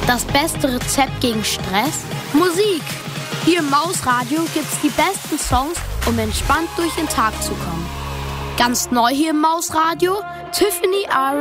Das beste Rezept gegen Stress? Musik! Hier im Mausradio gibt's die besten Songs, um entspannt durch den Tag zu kommen. Ganz neu hier im Mausradio, Tiffany R.